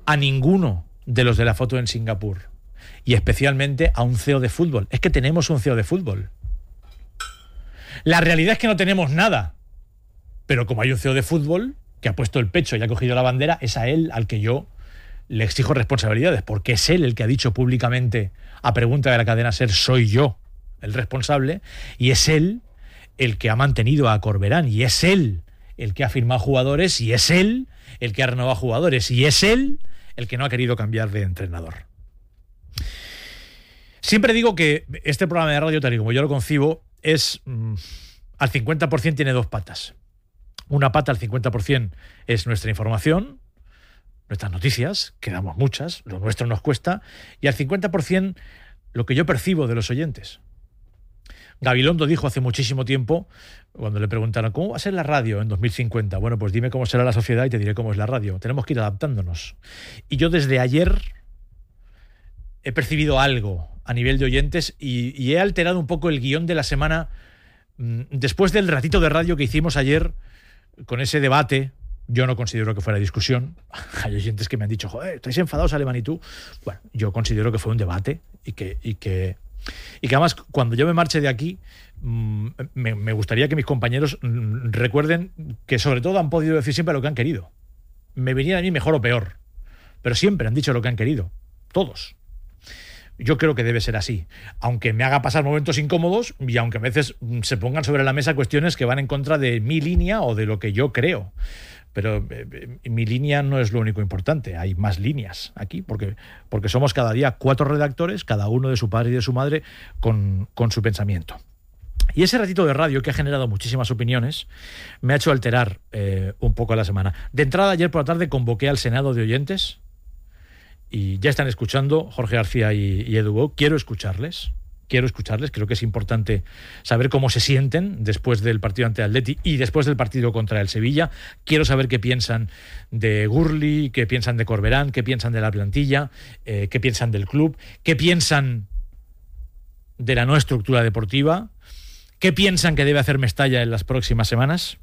a ninguno de los de la foto en Singapur, y especialmente a un CEO de fútbol. Es que tenemos un CEO de fútbol. La realidad es que no tenemos nada, pero como hay un CEO de fútbol que ha puesto el pecho y ha cogido la bandera, es a él al que yo le exijo responsabilidades, porque es él el que ha dicho públicamente, a pregunta de la cadena SER, soy yo el responsable, y es él el que ha mantenido a Corberán, y es él el que ha firmado jugadores, y es él el que ha renovado jugadores, y es él el que no ha querido cambiar de entrenador. Siempre digo que este programa de radio, tal y como yo lo concibo, es al 50% tiene dos patas. Una pata al 50% es nuestra información, nuestras noticias, que damos muchas, lo nuestro nos cuesta, y al 50% lo que yo percibo de los oyentes. Gabilondo dijo hace muchísimo tiempo, cuando le preguntaron ¿cómo va a ser la radio en 2050? Bueno, pues dime cómo será la sociedad y te diré cómo es la radio. Tenemos que ir adaptándonos. Y yo desde ayer he percibido algo a nivel de oyentes y he alterado un poco el guión de la semana después del ratito de radio que hicimos ayer con ese debate. Yo no considero que fuera discusión. Hay oyentes que me han dicho, joder, ¿estáis enfadados, Alemán y tú? Bueno, yo considero que fue un debate y que además cuando yo me marche de aquí me gustaría que mis compañeros recuerden que sobre todo han podido decir siempre lo que han querido. Me venía a mí mejor o peor, pero siempre han dicho lo que han querido, todos. Yo creo que debe ser así, aunque me haga pasar momentos incómodos y aunque a veces se pongan sobre la mesa cuestiones que van en contra de mi línea o de lo que yo creo. Pero mi línea no es lo único importante, hay más líneas aquí, porque somos cada día 4 redactores, cada uno de su padre y de su madre, con su pensamiento. Y ese ratito de radio, que ha generado muchísimas opiniones, me ha hecho alterar un poco la semana. De entrada, ayer por la tarde convoqué al Senado de oyentes, y ya están escuchando Jorge García y Edu Bou. Quiero escucharles, creo que es importante saber cómo se sienten después del partido ante Atleti y después del partido contra el Sevilla. Quiero saber qué piensan de Gurli, qué piensan de Corberán, qué piensan de la plantilla, qué piensan del club, qué piensan de la no estructura deportiva, qué piensan que debe hacer Mestalla en las próximas semanas.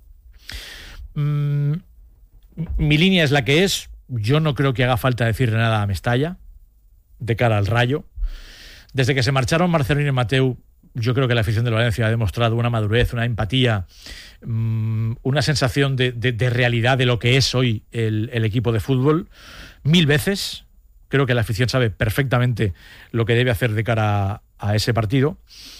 Mi línea es la que es. Yo no creo que haga falta decirle nada a Mestalla de cara al Rayo. Desde que se marcharon Marcelino y Mateu, yo creo que la afición de Valencia ha demostrado una madurez, una empatía, una sensación de realidad de lo que es hoy el equipo de fútbol. 1000 veces. Creo que la afición sabe perfectamente lo que debe hacer de cara a ese partido.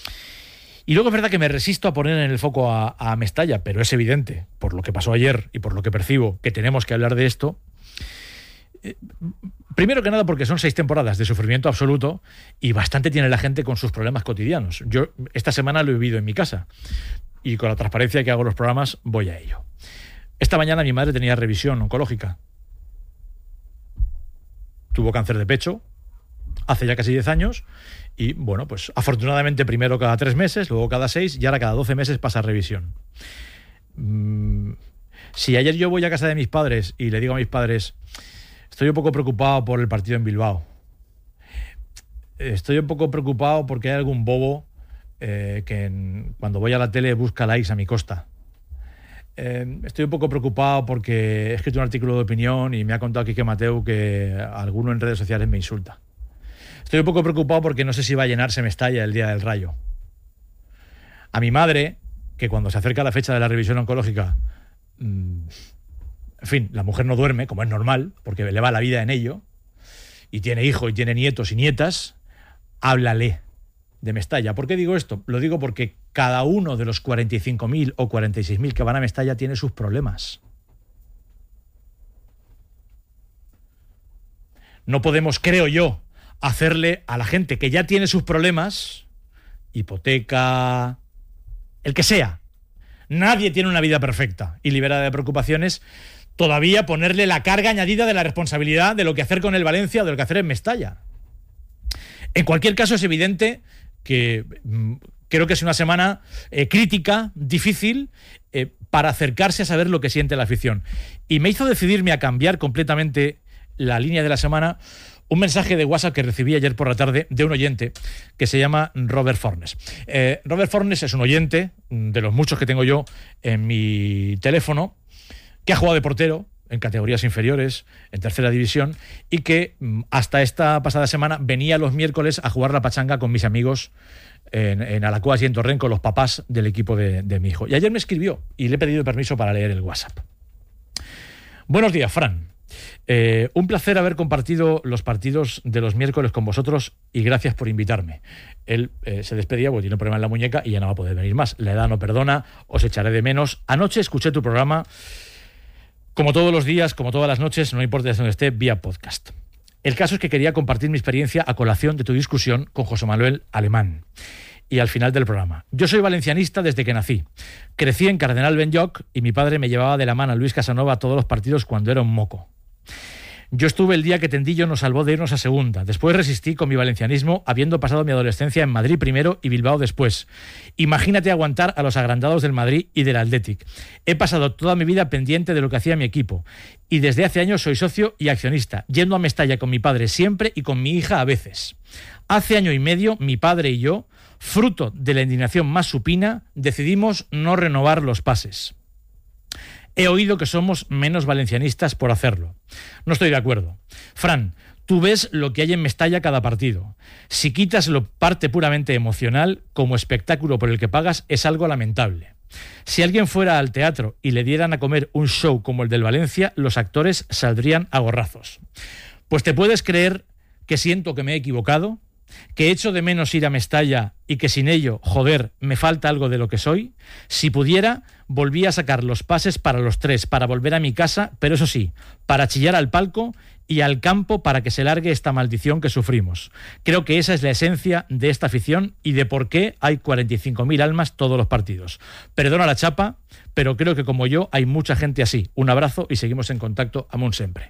Y luego es verdad que me resisto a poner en el foco a Mestalla, pero es evidente, por lo que pasó ayer y por lo que percibo, que tenemos que hablar de esto. Primero que nada porque son 6 temporadas de sufrimiento absoluto y bastante tiene la gente con sus problemas cotidianos. Yo esta semana lo he vivido en mi casa y con la transparencia que hago los programas voy a ello. Esta mañana mi madre tenía revisión oncológica. Tuvo cáncer de pecho hace ya casi 10 años y bueno, pues afortunadamente primero cada 3 meses, luego cada 6 y ahora cada 12 meses pasa revisión. Si ayer yo voy a casa de mis padres y le digo a mis padres: estoy un poco preocupado por el partido en Bilbao. Estoy un poco preocupado porque hay algún bobo cuando voy a la tele busca likes a mi costa. Estoy un poco preocupado porque he escrito un artículo de opinión y me ha contado Quique Mateu que alguno en redes sociales me insulta. Estoy un poco preocupado porque no sé si va a llenarse Mestalla el día del Rayo. A mi madre, que cuando se acerca la fecha de la revisión oncológica, en fin, la mujer no duerme, como es normal, porque le va la vida en ello, y tiene hijos y tiene nietos y nietas, háblale de Mestalla. ¿Por qué digo esto? Lo digo porque cada uno de los 45.000 o 46.000 que van a Mestalla tiene sus problemas. No podemos, creo yo, hacerle a la gente que ya tiene sus problemas, hipoteca, el que sea. Nadie tiene una vida perfecta y liberada de preocupaciones. Todavía ponerle la carga añadida de la responsabilidad de lo que hacer con el Valencia o de lo que hacer en Mestalla. En cualquier caso, es evidente que creo que es una semana crítica, difícil, para acercarse a saber lo que siente la afición. Y me hizo decidirme a cambiar completamente la línea de la semana un mensaje de WhatsApp que recibí ayer por la tarde de un oyente que se llama Robert Fornes. Robert Fornes es un oyente de los muchos que tengo yo en mi teléfono, que ha jugado de portero en categorías inferiores, en tercera división, y que hasta esta pasada semana venía los miércoles a jugar la pachanga con mis amigos en Alacoas y en Torrent, con los papás del equipo de mi hijo. Y ayer me escribió y le he pedido permiso para leer el WhatsApp. Buenos días, Fran. Un placer haber compartido los partidos de los miércoles con vosotros y gracias por invitarme. Él se despedía porque tiene un problema en la muñeca y ya no va a poder venir más. La edad no perdona, os echaré de menos. Anoche escuché tu programa, como todos los días, como todas las noches, no importa desde donde esté, vía podcast. El caso es que quería compartir mi experiencia a colación de tu discusión con José Manuel Alemán. Y al final del programa. Yo soy valencianista desde que nací. Crecí en Cardenal Benlloc y mi padre me llevaba de la mano a Luis Casanova a todos los partidos cuando era un moco. Yo estuve el día que Tendillo nos salvó de irnos a segunda. Después resistí con mi valencianismo, habiendo pasado mi adolescencia en Madrid primero y Bilbao después. Imagínate aguantar a los agrandados del Madrid y del Athletic. He pasado toda mi vida pendiente de lo que hacía mi equipo. Y desde hace años soy socio y accionista, yendo a Mestalla con mi padre siempre y con mi hija a veces. Hace año y medio, mi padre y yo, fruto de la indignación más supina, decidimos no renovar los pases. He oído que somos menos valencianistas por hacerlo. No estoy de acuerdo. Fran, tú ves lo que hay en Mestalla cada partido. Si quitas la parte puramente emocional, como espectáculo por el que pagas, es algo lamentable. Si alguien fuera al teatro y le dieran a comer un show como el del Valencia, los actores saldrían a gorrazos. Pues te puedes creer que siento que me he equivocado, que echo de menos ir a Mestalla y que sin ello, joder, me falta algo de lo que soy. Si pudiera, volví a sacar los pases para los tres, para volver a mi casa, pero eso sí, para chillar al palco y al campo para que se largue esta maldición que sufrimos. Creo que esa es la esencia de esta afición y de por qué hay 45.000 almas todos los partidos. Perdona la chapa, pero creo que como yo hay mucha gente así. Un abrazo y seguimos en contacto, amun sempre.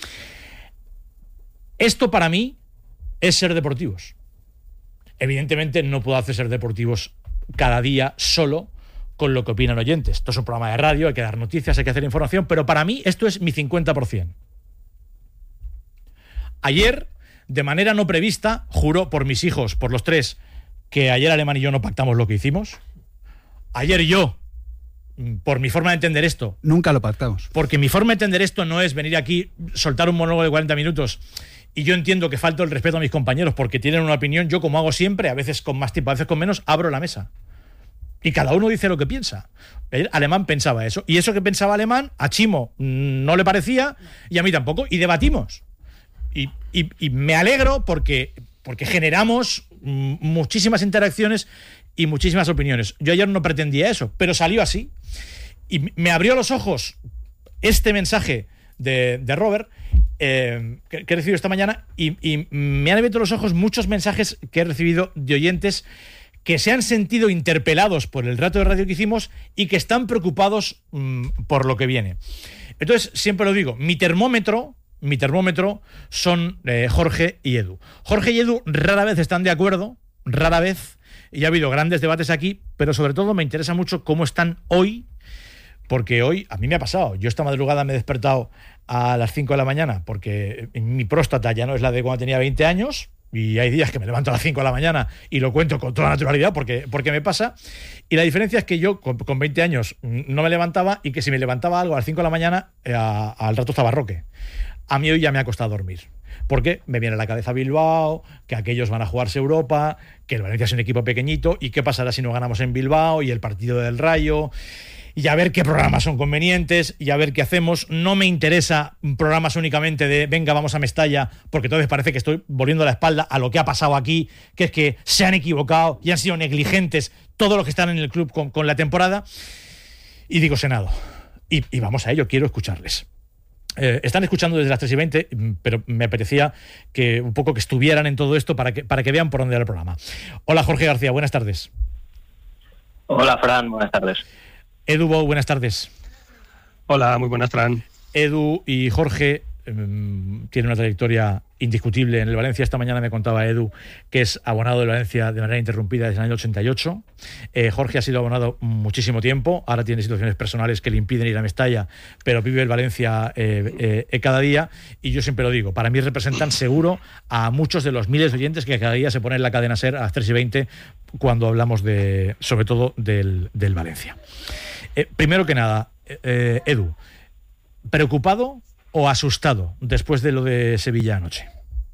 Esto para mí es ser deportivos. Evidentemente no puedo hacer ser deportivos cada día solo con lo que opinan oyentes. Esto es un programa de radio, hay que dar noticias, hay que hacer información, pero para mí esto es mi 50%. Ayer, de manera no prevista, juro por mis hijos, por los tres, que ayer Alemán y yo no pactamos lo que hicimos. Ayer yo, por mi forma de entender esto... Nunca lo pactamos. Porque mi forma de entender esto no es venir aquí, soltar un monólogo de 40 minutos... Y yo entiendo que falto el respeto a mis compañeros porque tienen una opinión. Yo, como hago siempre, a veces con más tiempo, a veces con menos, abro la mesa. Y cada uno dice lo que piensa. Alemán pensaba eso. Y eso que pensaba Alemán, a Chimo no le parecía y a mí tampoco. Y debatimos. Y me alegro porque generamos muchísimas interacciones y muchísimas opiniones. Yo ayer no pretendía eso, pero salió así. Y me abrió los ojos este mensaje de Robert, que he recibido esta mañana, y me han abierto los ojos muchos mensajes que he recibido de oyentes que se han sentido interpelados por el rato de radio que hicimos y que están preocupados por lo que viene. Entonces, siempre lo digo, mi termómetro son Jorge y Edu. Jorge y Edu rara vez están de acuerdo, rara vez, y ha habido grandes debates aquí, pero sobre todo me interesa mucho cómo están hoy. Porque hoy, a mí me ha pasado, yo esta madrugada me he despertado a las 5 de la mañana porque mi próstata ya no es la de cuando tenía 20 años y hay días que me levanto a las 5 de la mañana y lo cuento con toda naturalidad porque me pasa. Y la diferencia es que yo con 20 años no me levantaba y que si me levantaba algo a las 5 de la mañana, al rato estaba roque. A mí hoy ya me ha costado dormir. Porque me viene a la cabeza Bilbao, que aquellos van a jugarse Europa, que el Valencia es un equipo pequeñito y qué pasará si no ganamos en Bilbao y el partido del Rayo... Y a ver qué programas son convenientes y a ver qué hacemos. No me interesa programas únicamente de venga, vamos a Mestalla, porque entonces parece que estoy volviendo la espalda a lo que ha pasado aquí, que es que se han equivocado y han sido negligentes todos los que están en el club con la temporada. Y digo Senado. Y vamos a ello, quiero escucharles. Están escuchando desde las 3:20, pero me apetecía que un poco que estuvieran en todo esto para que vean por dónde va el programa. Hola, Jorge García, buenas tardes. Hola, Fran, buenas tardes. Edu Bou, buenas tardes. Hola, muy buenas, Fran. Edu y Jorge tienen una trayectoria indiscutible en el Valencia. Esta mañana me contaba Edu que es abonado del Valencia de manera interrumpida desde el año 88. Jorge ha sido abonado muchísimo tiempo. Ahora tiene situaciones personales que le impiden ir a Mestalla, pero vive el Valencia cada día. Y yo siempre lo digo, para mí representan seguro a muchos de los miles de oyentes que cada día se ponen en la cadena SER a las 3:20 cuando hablamos sobre todo del Valencia. Primero que nada, Edu, ¿preocupado o asustado después de lo de Sevilla anoche?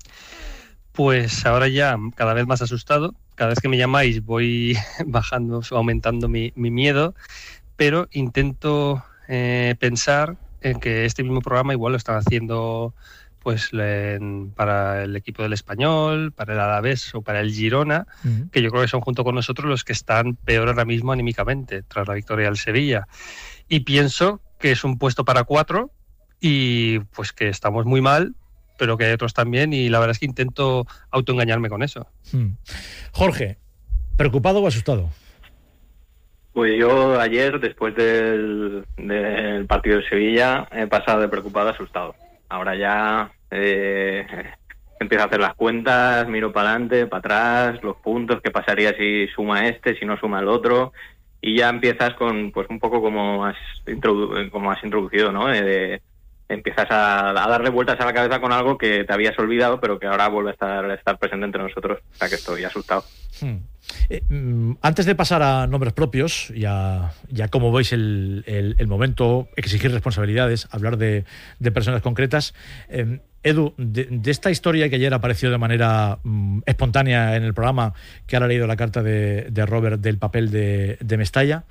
Pues ahora ya cada vez más asustado. Cada vez que me llamáis voy aumentando mi miedo, pero intento pensar en que este mismo programa igual lo están haciendo pues para el equipo del Español, para el Alavés o para el Girona, que yo creo que son junto con nosotros los que están peor ahora mismo anímicamente tras la victoria del Sevilla. Y pienso que es un puesto para 4 y pues que estamos muy mal, pero que hay otros también, y la verdad es que intento autoengañarme con eso. Jorge, ¿preocupado o asustado? Pues yo ayer, después del partido de Sevilla, he pasado de preocupado a asustado. Ahora ya empiezo a hacer las cuentas, miro para adelante, para atrás, los puntos, qué pasaría si suma si no suma el otro, y ya empiezas con, pues un poco como has introducido, ¿no? Empiezas a darle vueltas a la cabeza con algo que te habías olvidado, pero que ahora vuelve a estar presente entre nosotros. O sea que estoy asustado. Antes de pasar a nombres propios, ya como veis el momento, exigir responsabilidades, hablar de personas concretas, Edu, de esta historia que ayer apareció de manera espontánea en el programa, que ahora he leído la carta de Robert del papel de Mestalla,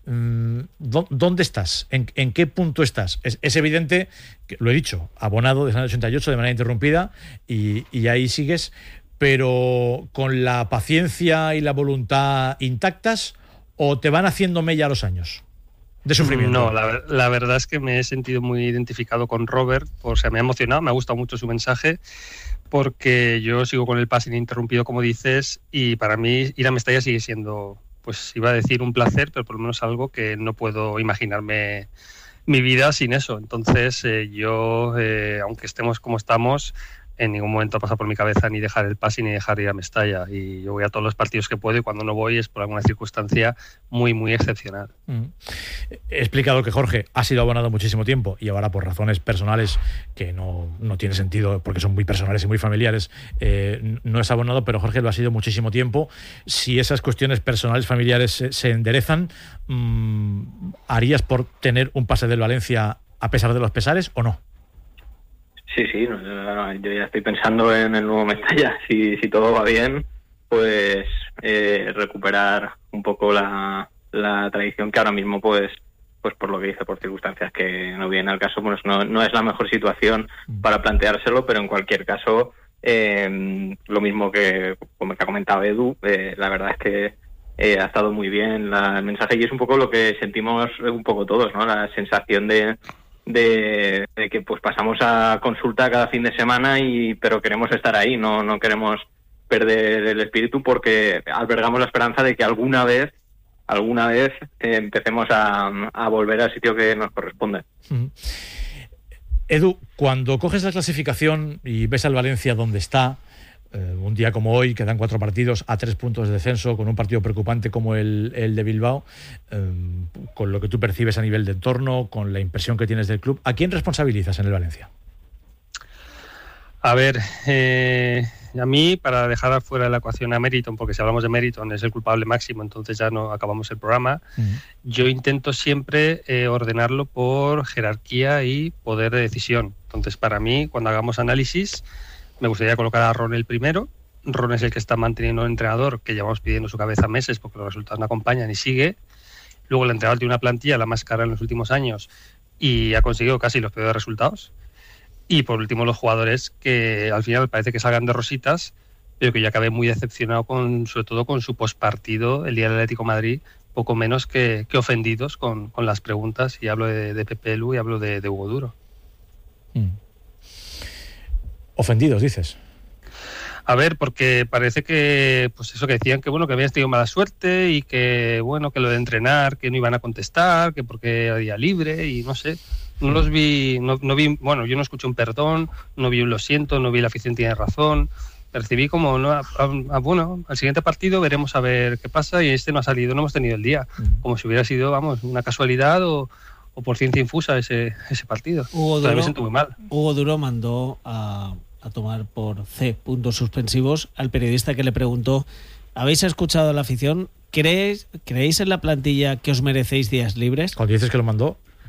¿dónde estás? ¿En qué punto estás? Es evidente, que, lo he dicho, abonado desde el 88 de manera interrumpida y ahí sigues, pero ¿con la paciencia y la voluntad intactas o te van haciendo mella los años de sufrimiento? No, la verdad es que me he sentido muy identificado con Robert, o sea, me ha emocionado, me ha gustado mucho su mensaje, porque yo sigo con el pase ininterrumpido, como dices, y para mí ir a Mestalla sigue siendo, pues iba a decir un placer, pero por lo menos algo que no puedo imaginarme mi vida sin eso. Entonces yo, aunque estemos como estamos, en ningún momento pasa por mi cabeza ni dejar el pase ni dejar ir a Mestalla, y yo voy a todos los partidos que puedo, y cuando no voy es por alguna circunstancia muy, muy excepcional. He explicado que Jorge ha sido abonado muchísimo tiempo y ahora por razones personales que no tiene sentido porque son muy personales y muy familiares, no es abonado, pero Jorge lo ha sido muchísimo tiempo. Si esas cuestiones personales, familiares se enderezan, ¿harías por tener un pase del Valencia a pesar de los pesares o no? Sí, yo ya estoy pensando en el nuevo Mestalla. Si todo va bien, pues recuperar un poco la tradición que ahora mismo, pues por lo que dice, por circunstancias que no vienen al caso, pues no es la mejor situación para planteárselo, pero en cualquier caso, lo mismo que como que ha comentado Edu, la verdad es que ha estado muy bien el mensaje, y es un poco lo que sentimos un poco todos, ¿no? La sensación de que pues pasamos a consulta cada fin de semana, pero queremos estar ahí, no queremos perder el espíritu, porque albergamos la esperanza de que alguna vez empecemos a volver al sitio que nos corresponde. Edu, cuando coges la clasificación y ves al Valencia donde está, un día como hoy, quedan 4 partidos a 3 puntos de descenso, con un partido preocupante como el de Bilbao, con lo que tú percibes a nivel de entorno, con la impresión que tienes del club, ¿a quién responsabilizas en el Valencia? A ver, a mí, para dejar afuera de la ecuación a Meriton, porque si hablamos de Meriton es el culpable máximo, entonces ya no acabamos el programa, yo intento siempre ordenarlo por jerarquía y poder de decisión. Entonces, para mí, cuando hagamos análisis, me gustaría colocar a Ron el primero. Ron es el que está manteniendo el entrenador, que llevamos pidiendo su cabeza meses porque los resultados no acompañan y sigue. Luego el entrenador tiene una plantilla la más cara en los últimos años y ha conseguido casi los peores resultados. Y por último los jugadores, que al final parece que salgan de rositas, pero que yo acabé muy decepcionado sobre todo con su postpartido el día del Atlético de Madrid, poco menos que ofendidos con las preguntas, y hablo de Pepe Lu y hablo de Hugo Duro. Ofendidos, dices. A ver, porque parece que, pues eso que decían, que bueno, que habían tenido mala suerte y que bueno, que lo de entrenar, que no iban a contestar, que porque era día libre, y no sé, no los vi, no vi, bueno, yo no escuché un perdón, no vi un lo siento, no vi la afición tiene razón, percibí como, bueno, al siguiente partido veremos a ver qué pasa, y este no ha salido, no hemos tenido el día, como si hubiera sido, vamos, una casualidad o por ciencia infusa ese partido. Me siento muy mal. Hugo Duro mandó a tomar por C puntos suspensivos al periodista que le preguntó: ¿habéis escuchado a la afición? ¿Creéis en la plantilla que os merecéis días libres? Cuando dices que lo mandó,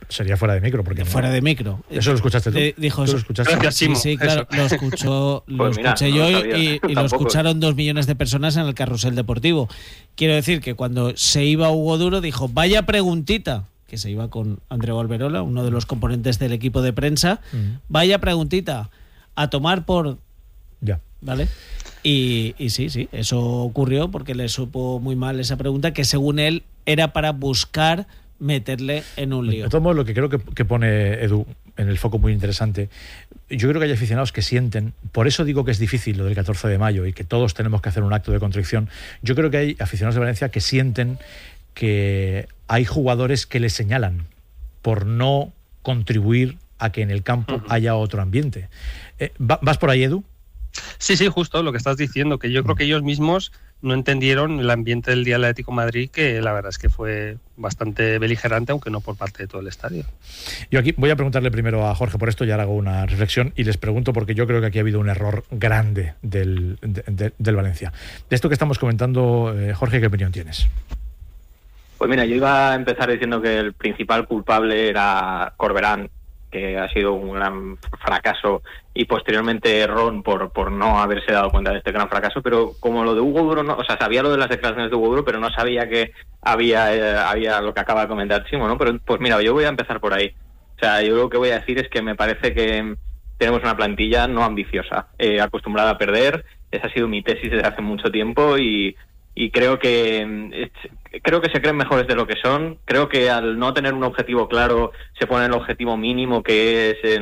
sería fuera de micro. Porque fuera de micro. ¿Eso lo escuchaste tú? Dijo, ¿Tú lo escuchaste? Gracias, Chimo. Sí, claro, lo escuché yo y lo escucharon 2 millones de personas en el carrusel deportivo. Quiero decir que cuando se iba Hugo Duro dijo, vaya preguntita, que se iba con Andreu Alberola, uno de los componentes del equipo de prensa, vaya preguntita, a tomar por... Ya. ¿Vale? Y sí, eso ocurrió porque le supo muy mal esa pregunta que según él era para buscar meterle en un lío. De todos modos, lo que creo que pone Edu en el foco muy interesante, yo creo que hay aficionados que sienten, por eso digo que es difícil lo del 14 de mayo y que todos tenemos que hacer un acto de contrición, yo creo que hay aficionados de Valencia que sienten que hay jugadores que les señalan por no contribuir a que en el campo haya otro ambiente. ¿Vas por ahí, Edu? Sí, justo lo que estás diciendo, que yo creo que ellos mismos no entendieron el ambiente del día del Atlético de Madrid, que la verdad es que fue bastante beligerante, aunque no por parte de todo el estadio. Yo aquí voy a preguntarle primero a Jorge por esto y ahora hago una reflexión y les pregunto porque yo creo que aquí ha habido un error grande del Valencia. De esto que estamos comentando, Jorge, ¿qué opinión tienes? Pues mira, yo iba a empezar diciendo que el principal culpable era Corberán, que ha sido un gran fracaso, y posteriormente Ron por no haberse dado cuenta de este gran fracaso, pero como lo de Hugo Duro, no, o sea, sabía lo de las declaraciones de Hugo Duro, pero no sabía que había lo que acaba de comentar Chimo, ¿no? Pero pues mira, yo voy a empezar por ahí. O sea, yo lo que voy a decir es que me parece que tenemos una plantilla no ambiciosa, acostumbrada a perder. Esa ha sido mi tesis desde hace mucho tiempo y creo que se creen mejores de lo que son. Creo que al no tener un objetivo claro se pone el objetivo mínimo, que es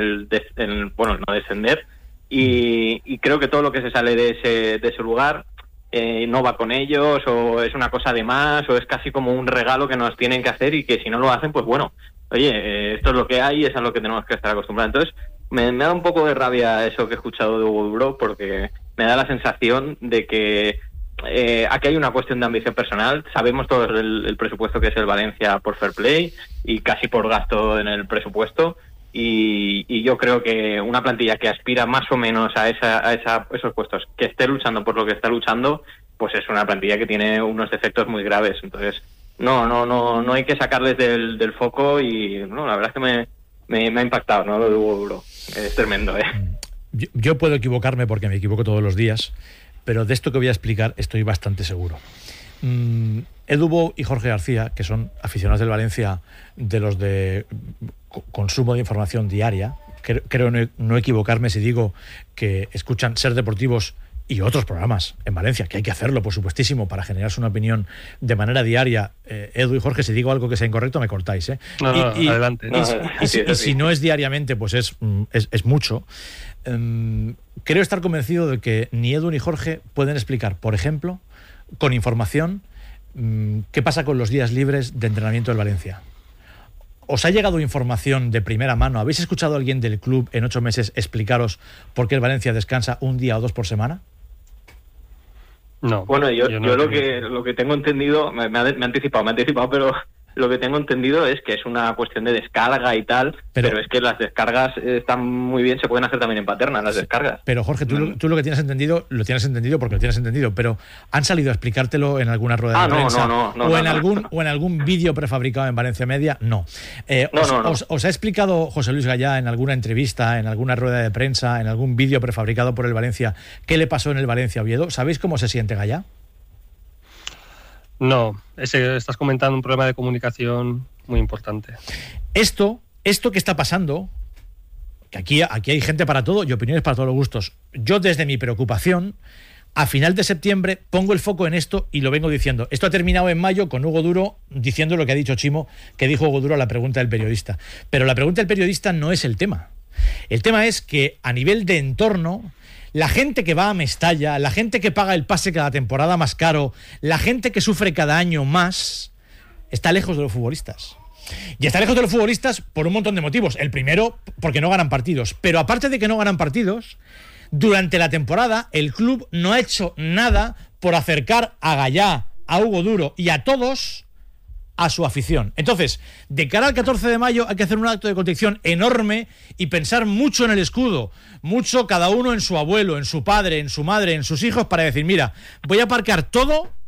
no descender, y creo que todo lo que se sale de ese lugar no va con ellos, o es una cosa de más, o es casi como un regalo que nos tienen que hacer, y que si no lo hacen, pues bueno, oye, esto es lo que hay y es a lo que tenemos que estar acostumbrados. Entonces me da un poco de rabia eso que he escuchado de Hugo Duro, porque me da la sensación de que aquí hay una cuestión de ambición personal. Sabemos todos el presupuesto que es el Valencia por fair play y casi por gasto en el presupuesto, y yo creo que una plantilla que aspira más o menos a esos puestos, que esté luchando por lo que está luchando, pues es una plantilla que tiene unos defectos muy graves. Entonces no hay que sacarles del foco, y no, la verdad es que me ha impactado, ¿no? Lo de Hugo Duro es tremendo, Yo puedo equivocarme porque me equivoco todos los días, pero de esto que voy a explicar estoy bastante seguro. Edu Bou y Jorge García, que son aficionados del Valencia, de los de consumo de información diaria, creo no equivocarme si digo que escuchan Ser Deportivos y otros programas en Valencia, que hay que hacerlo, por supuestísimo, para generarse una opinión de manera diaria. Edu y Jorge, si digo algo que sea incorrecto, me cortáis. Adelante. Y si no es diariamente, pues es mucho. Creo estar convencido de que ni Edu ni Jorge pueden explicar, por ejemplo, con información, qué pasa con los días libres de entrenamiento del Valencia. ¿Os ha llegado información de primera mano? ¿Habéis escuchado a alguien del club en 8 meses explicaros por qué el Valencia descansa un día o 2 por semana? No. Bueno, yo no lo que tengo entendido, me ha anticipado, pero lo que tengo entendido es que es una cuestión de descarga y tal, pero es que las descargas están muy bien, se pueden hacer también en Paterna, las descargas. Pero Jorge, tú lo que tienes entendido porque lo tienes entendido, pero ¿han salido a explicártelo en alguna rueda de prensa? O en algún vídeo prefabricado en Valencia Media? No. ¿Os ha explicado José Luis Gallá en alguna entrevista, en alguna rueda de prensa, en algún vídeo prefabricado por el Valencia, qué le pasó en el Valencia Oviedo? ¿Sabéis cómo se siente Gallá? No, estás comentando un problema de comunicación muy importante. Esto que está pasando, que aquí hay gente para todo y opiniones para todos los gustos. Yo, desde mi preocupación, a final de septiembre pongo el foco en esto y lo vengo diciendo. Esto ha terminado en mayo con Hugo Duro diciendo lo que ha dicho Chimo, que dijo Hugo Duro a la pregunta del periodista. Pero la pregunta del periodista no es el tema. El tema es que a nivel de entorno, la gente que va a Mestalla, la gente que paga el pase cada temporada más caro, la gente que sufre cada año más, está lejos de los futbolistas. Y está lejos de los futbolistas por un montón de motivos. El primero, porque no ganan partidos. Pero aparte de que no ganan partidos, durante la temporada el club no ha hecho nada por acercar a Gallá, a Hugo Duro y a todos a su afición. Entonces, de cara al 14 de mayo hay que hacer un acto de contrición enorme y pensar mucho en el escudo, mucho cada uno en su abuelo, en su padre, en su madre, en sus hijos, para decir, mira, voy a aparcar todo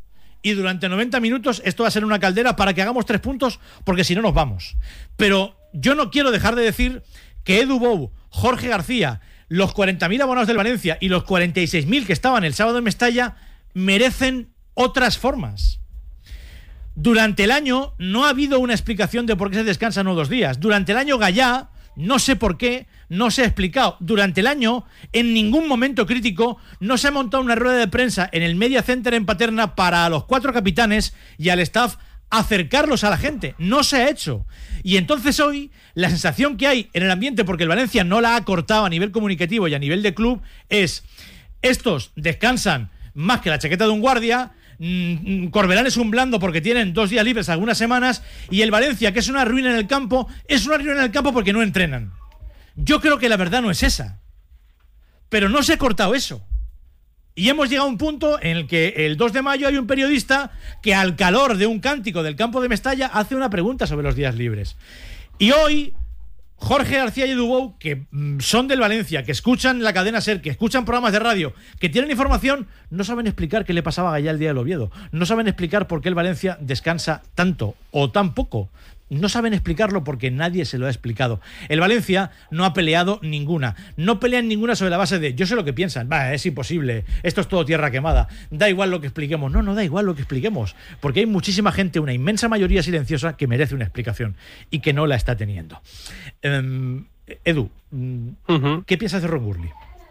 y durante 90 minutos esto va a ser una caldera para que hagamos 3 puntos, porque si no nos vamos. Pero yo no quiero dejar de decir que Edu Bou, Jorge García, los 40.000 abonados del Valencia y los 46.000 que estaban el sábado en Mestalla merecen otras formas. Durante el año no ha habido una explicación de por qué se descansan 1 o 2 días. Durante el año Gallá, no sé por qué, no se ha explicado. Durante el año, en ningún momento crítico, no se ha montado una rueda de prensa en el Media Center en Paterna para a los 4 capitanes y al staff acercarlos a la gente. No se ha hecho. Y entonces hoy, la sensación que hay en el ambiente, porque el Valencia no la ha cortado a nivel comunicativo y a nivel de club, es: estos descansan más que la chaqueta de un guardia, Corberán es un blando porque tienen 2 días libres algunas semanas, y el Valencia, que es una ruina en el campo, es una ruina en el campo porque no entrenan. Yo creo que la verdad no es esa, pero no se ha cortado eso, y hemos llegado a un punto en el que el 2 de mayo hay un periodista que, al calor de un cántico del campo de Mestalla, hace una pregunta sobre los días libres. Y hoy Jorge García y Edu Bou, que son del Valencia, que escuchan la cadena SER, que escuchan programas de radio, que tienen información, no saben explicar qué le pasaba a Gallá el día del Oviedo. No saben explicar por qué el Valencia descansa tanto o tan poco. No saben explicarlo porque nadie se lo ha explicado. El Valencia no ha peleado ninguna. No pelean ninguna sobre la base de: yo sé lo que piensan, es imposible, esto es todo tierra quemada, da igual lo que expliquemos. No da igual lo que expliquemos, porque hay muchísima gente, una inmensa mayoría silenciosa, que merece una explicación y que no la está teniendo. Edu, ¿qué piensas de Ron Gurley?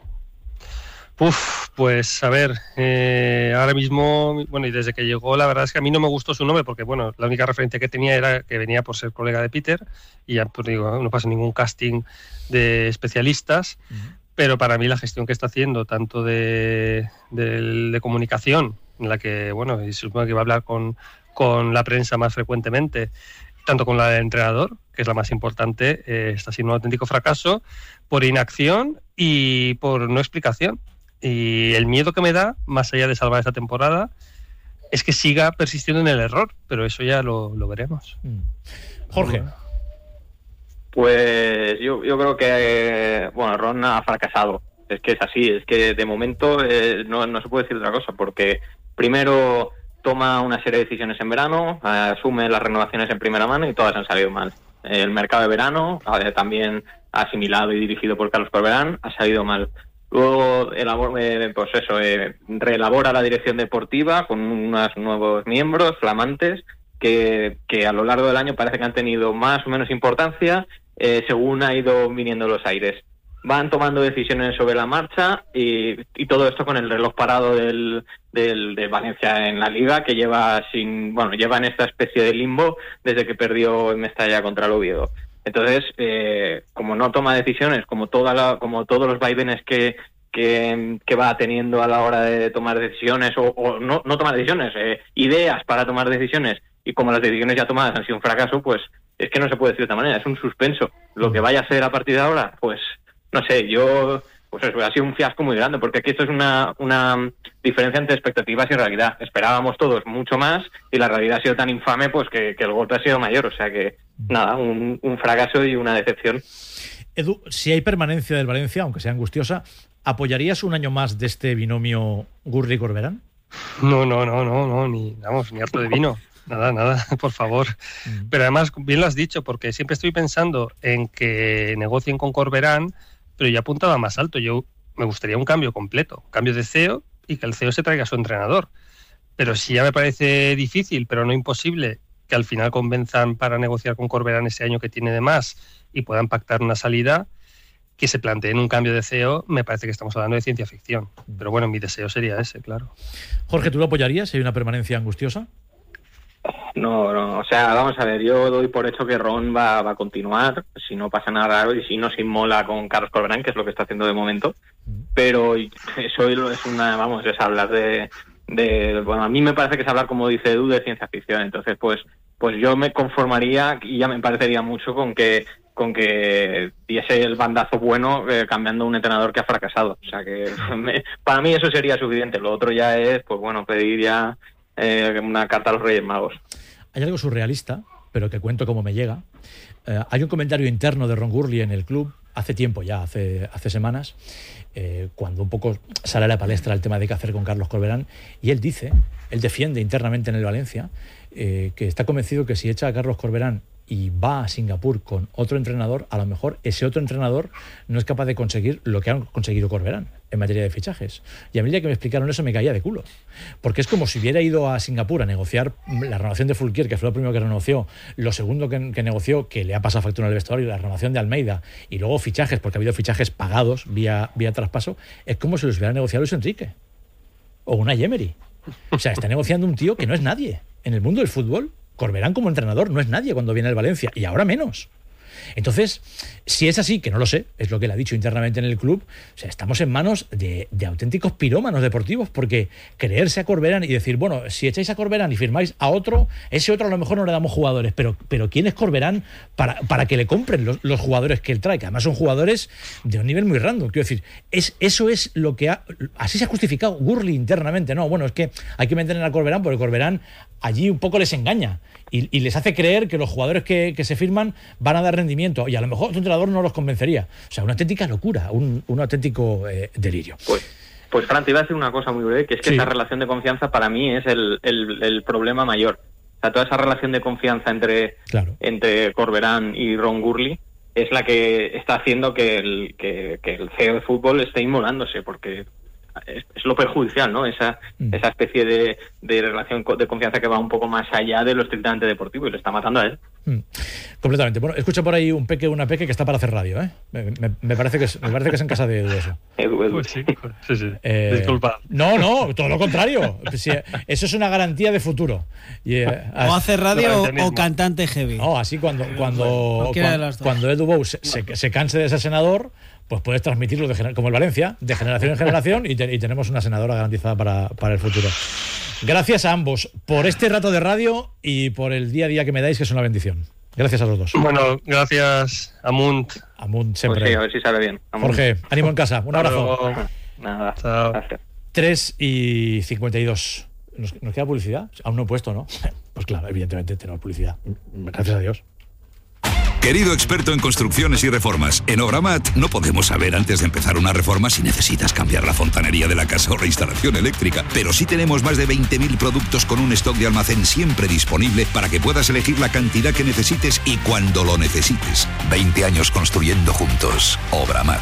Pues a ver, ahora mismo, bueno, y desde que llegó, la verdad es que a mí no me gustó su nombre, porque bueno, la única referencia que tenía era que venía por ser colega de Peter, y ya pues digo, no pasa ningún casting de especialistas, pero para mí la gestión que está haciendo, tanto de comunicación, en la que, bueno, y se supone que va a hablar con la prensa más frecuentemente, tanto con la del entrenador, que es la más importante, está siendo un auténtico fracaso por inacción y por no explicación. Y el miedo que me da, más allá de salvar esta temporada, es que siga persistiendo en el error, pero eso ya lo veremos. Jorge. Pues yo creo que Ron ha fracasado. Es que es así, es que de momento no se puede decir otra cosa, porque primero toma una serie de decisiones en verano, asume las renovaciones en primera mano y todas han salido mal. El mercado de verano, también asimilado y dirigido por Carlos Corberán, ha salido mal. Luego reelabora la dirección deportiva con unos nuevos miembros flamantes que a lo largo del año parece que han tenido más o menos importancia según ha ido viniendo los aires. Van tomando decisiones sobre la marcha y todo esto con el reloj parado de Valencia en la Liga, que lleva en esta especie de limbo desde que perdió en Mestalla contra el Oviedo. Entonces, como no toma decisiones, como todos los vaivenes que va teniendo a la hora de tomar decisiones o no tomar decisiones, ideas para tomar decisiones, y como las decisiones ya tomadas han sido un fracaso, pues es que no se puede decir de otra manera, es un suspenso. Lo que vaya a ser a partir de ahora, pues no sé, ha sido un fiasco muy grande, porque aquí esto es una diferencia entre expectativas y realidad. Esperábamos todos mucho más y la realidad ha sido tan infame pues que el golpe ha sido mayor. O sea que, nada, un fracaso y una decepción. Edu, si hay permanencia del Valencia, aunque sea angustiosa, ¿apoyarías un año más de este binomio Gurri-Corberán? No, ni harto de vino. Nada, por favor. Pero además, bien lo has dicho, porque siempre estoy pensando en que negocien con Corberán, pero yo apuntaba más alto. Yo me gustaría un cambio completo, un cambio de CEO, y que el CEO se traiga a su entrenador. Pero si ya me parece difícil, pero no imposible, que al final convenzan para negociar con Corberán ese año que tiene de más y puedan pactar una salida, que se planteen un cambio de CEO, me parece que estamos hablando de ciencia ficción. Pero bueno, mi deseo sería ese, claro. Jorge, ¿tú lo apoyarías si hay una permanencia angustiosa? No, o sea, vamos a ver, yo doy por hecho que Ron va a continuar, si no pasa nada raro y si no se inmola con Carlos Corberán, que es lo que está haciendo de momento, pero eso es hablar a mí me parece que es hablar, como dice Edu, de ciencia ficción. Entonces pues yo me conformaría, y ya me parecería mucho con que diese el bandazo bueno cambiando un entrenador que ha fracasado. O sea que para mí eso sería suficiente. Lo otro ya es, pedir ya una carta a los Reyes Magos. Hay algo surrealista, pero que cuento cómo me llega. Hay un comentario interno de Ron Gurley en el club, hace tiempo ya, hace semanas, cuando un poco sale a la palestra el tema de qué hacer con Carlos Corberán, y él dice él defiende internamente en el Valencia, que está convencido que si echa a Carlos Corberán y va a Singapur con otro entrenador, a lo mejor ese otro entrenador no es capaz de conseguir lo que han conseguido Corberán en materia de fichajes. Y a mí, ya que me explicaron eso, me caía de culo. Porque es como si hubiera ido a Singapur a negociar la renovación de Fulquier, que fue lo primero que negoció, lo segundo que negoció, que le ha pasado factura en el vestuario, la renovación de Almeida, y luego fichajes, porque ha habido fichajes pagados vía traspaso. Es como si los hubiera negociado Luis Enrique o Unai Emery. O sea, está negociando un tío que no es nadie en el mundo del fútbol. Corberán como entrenador no es nadie cuando viene al Valencia, y ahora menos. Entonces, si es así, que no lo sé, es lo que le ha dicho internamente en el club, o sea, estamos en manos de auténticos pirómanos deportivos, porque creerse a Corberán y decir, bueno, si echáis a Corberán y firmáis a otro, ese otro a lo mejor no le damos jugadores, pero ¿quién es Corberán para que le compren los jugadores que él trae? Que además son jugadores de un nivel muy random. Quiero decir, eso es lo que así se ha justificado Gurley internamente. No, bueno, es que hay que mantener a Corberán porque Corberán allí un poco les engaña y les hace creer que los jugadores que se firman van a dar rendimiento, y a lo mejor tu entrenador no los convencería. O sea, una auténtica locura, un auténtico delirio. Pues Fran, te iba a decir una cosa muy breve, que es que esa relación de confianza para mí es el problema mayor. O sea, toda esa relación de confianza entre Corberán y Ron Gurley es la que está haciendo que el CEO de fútbol esté inmolándose, porque es lo perjudicial, ¿no? Esa especie de relación de confianza que va un poco más allá de lo estrictamente deportivo, y lo está matando a él. Completamente. Bueno, escucho por ahí una peque que está para hacer radio, ¿eh? Me parece que es en casa de Edu eso. Pues sí. Disculpa. No, todo lo contrario. Eso es una garantía de futuro. O hace radio o cantante heavy. No, así cuando Edu Bou se canse de ese senador, pues puedes transmitirlo como el Valencia, de generación en generación, y tenemos una senadora garantizada para el futuro. Gracias a ambos por este rato de radio y por el día a día que me dais, que es una bendición. Gracias a los dos. Bueno, gracias, Amunt. Amunt siempre. Pues sí, a ver si sale bien. Amunt. Jorge, ánimo en casa. Un abrazo. Nada. Chao. 3:52. ¿Nos queda publicidad? Aún no he puesto, ¿no? Pues claro, evidentemente tenemos publicidad. Gracias a Dios. Querido experto en construcciones y reformas, en Obramat no podemos saber antes de empezar una reforma si necesitas cambiar la fontanería de la casa o la instalación eléctrica, pero sí tenemos más de 20.000 productos con un stock de almacén siempre disponible para que puedas elegir la cantidad que necesites y cuando lo necesites. 20 años construyendo juntos. Obramat.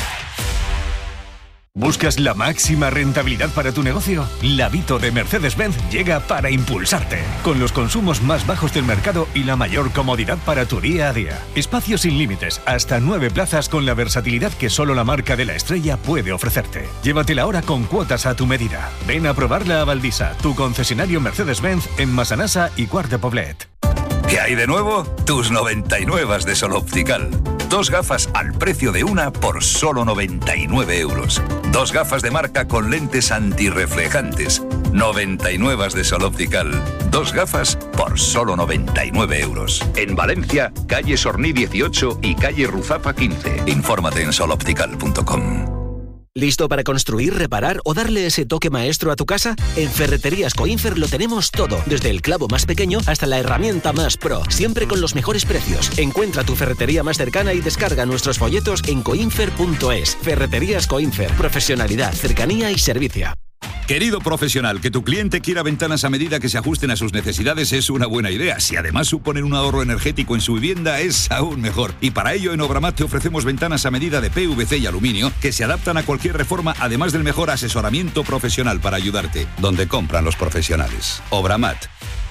¿Buscas la máxima rentabilidad para tu negocio? La Vito de Mercedes-Benz llega para impulsarte, con los consumos más bajos del mercado y la mayor comodidad para tu día a día. Espacios sin límites, hasta 9 plazas con la versatilidad que solo la marca de la estrella puede ofrecerte. Llévatela ahora con cuotas a tu medida. Ven a probarla a Valdisa, tu concesionario Mercedes-Benz en Massanassa y Quart de Poblet. ¿Qué hay de nuevo? Tus 99 de Sol Optical. 2 gafas al precio de una por solo 99 euros. 2 gafas de marca con lentes antirreflejantes. 99 de Sol Optical. 2 gafas por solo 99 euros. En Valencia, calle Sorní 18 y calle Ruzapa 15. Infórmate en soloptical.com. ¿Listo para construir, reparar o darle ese toque maestro a tu casa? En Ferreterías Coinfer lo tenemos todo, desde el clavo más pequeño hasta la herramienta más pro, siempre con los mejores precios. Encuentra tu ferretería más cercana y descarga nuestros folletos en coinfer.es. Ferreterías Coinfer, profesionalidad, cercanía y servicio. Querido profesional, que tu cliente quiera ventanas a medida que se ajusten a sus necesidades es una buena idea. Si además suponen un ahorro energético en su vivienda, es aún mejor. Y para ello en Obramat te ofrecemos ventanas a medida de PVC y aluminio que se adaptan a cualquier reforma, además del mejor asesoramiento profesional para ayudarte. Donde compran los profesionales. Obramat.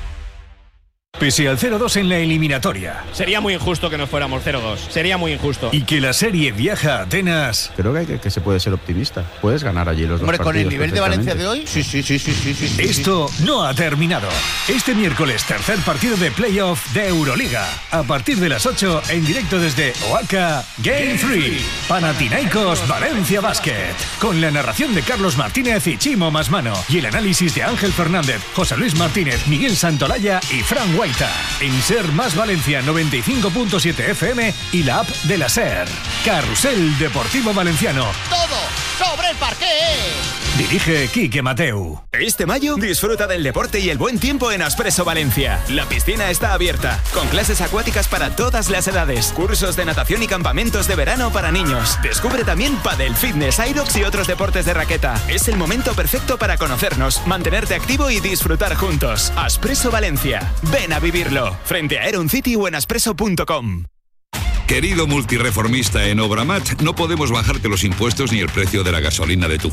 Pese al 0-2 en la eliminatoria. Sería muy injusto que nos fuéramos 0-2. Sería muy injusto. Y que la serie viaja a Atenas. Creo que se puede ser optimista. Puedes ganar allí los dos partidos. Con el nivel de Valencia de hoy, sí. Esto no ha terminado. Este miércoles, tercer partido de playoff de Euroliga. A partir de las 8, en directo desde Oaca, Game 3. Panathinaikos Valencia Basket. Con la narración de Carlos Martínez y Chimo Masmano. Y el análisis de Ángel Fernández, José Luis Martínez, Miguel Santolaya y Fran Guaita. En Ser Más Valencia 95.7 FM y la app de la Ser. Carrusel Deportivo Valenciano. Todo sobre el parqué. Dirige Quique Mateu. Este mayo disfruta del deporte y el buen tiempo en Aspresso Valencia. La piscina está abierta, con clases acuáticas para todas las edades, cursos de natación y campamentos de verano para niños. Descubre también pádel, fitness, aerox y otros deportes de raqueta. Es el momento perfecto para conocernos, mantenerte activo y disfrutar juntos. Aspresso Valencia. Ven a vivirlo. Frente a Aeron City o en aspresso.com. Querido multireformista en Obramat, no podemos bajarte los impuestos ni el precio de la gasolina de tu